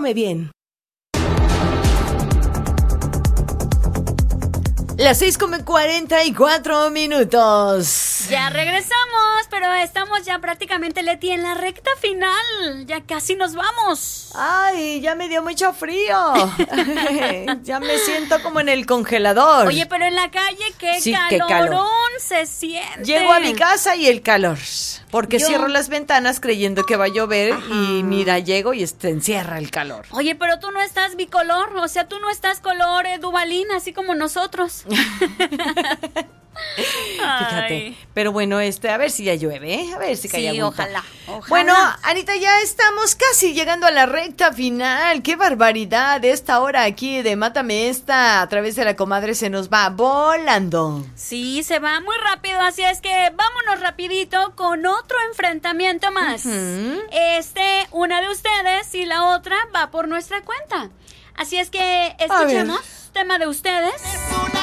come bien. Las 6:44. Ya regresamos, pero estamos ya prácticamente, Leti, en la recta final. Ya casi nos vamos. Ay, ya me dio mucho frío. Ya me siento como en el congelador. Oye, pero en la calle, qué calorón se siente. Llego a mi casa y el calor. Porque cierro las ventanas creyendo que va a llover. Ajá. Y mira, llego y encierra el calor. Oye, pero tú no estás bicolor, o sea, tú no estás color Duvalín, así como nosotros. Fíjate, pero bueno, a ver si ya llueve, ¿eh? A ver si cae agüita. Ojalá. Bueno, Anita, ya estamos casi llegando a la recta final. ¡Qué barbaridad! Esta hora aquí de Mátame Esta a través de la comadre se nos va volando. Sí, se va muy rápido, así es que vámonos rapidito con otro enfrentamiento más. Uh-huh. Una de ustedes y la otra va por nuestra cuenta. Así es que escuchemos tema de ustedes.